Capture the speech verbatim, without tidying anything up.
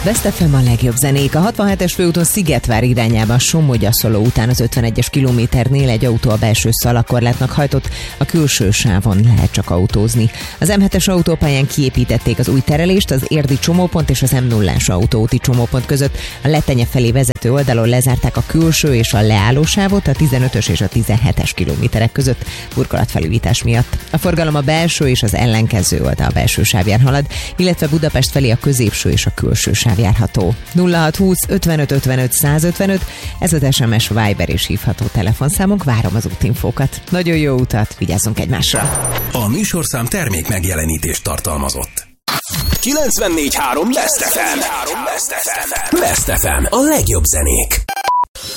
Best ef em a legjobb zenék. A hatvanhetes főúton Szigetvár irányában Somogyaszoló után az ötvenegyes kilométernél egy autó a belső szalakorlátnak hajtott, a külső sávon lehet csak autózni. Az em hetes autópályán kiépítették az új terelést, az érdi csomópont és az em nullás autóúti csomópont között. A Letenye felé vezető oldalon lezárták a külső és a leállósávot a tizenötös és a tizenhetes kilométerek között burkolatfelújítás miatt. A forgalom a belső és az ellenkező oldal belső sávján halad, illetve Budapest felé a középső és a külső sáv járható. nulla hat húsz ötvenöt ötvenöt százötvenöt, ez az es em es, Viber és hívható telefonszámunk, várom az útinfókat. Nagyon jó utat, vigyázzunk egymásra! A műsorszám termék megjelenítést tartalmazott. kilencvennégy három Best ef em. Best ef em. A legjobb zenék.